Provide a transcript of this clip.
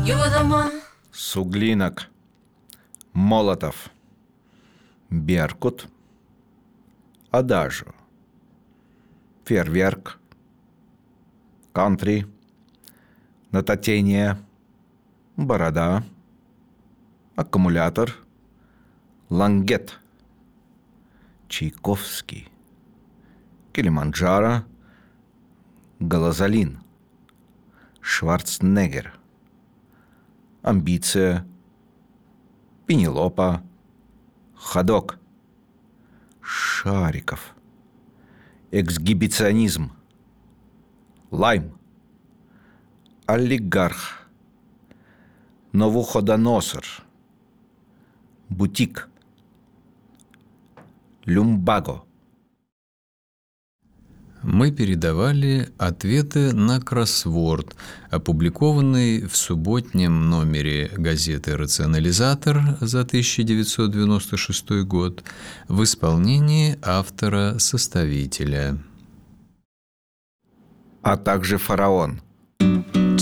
Суглинок, Молотов, Беркут, Адажио, Фейерверк, Кантри, Нотатения, Борода, Аккумулятор, Лангет, Чайковский, Килиманджаро, Галазолин, Шварценеггер, Амбиция, Пенелопа, Ходок, Шариков, Эксгибиционизм, Лайм, Олигарх, Навуходоносор, Бутик, Люмбаго. Мы передавали ответы на кроссворд, опубликованный в субботнем номере газеты «Рационализатор» за 1996 год в исполнении автора-составителя. А также фараон.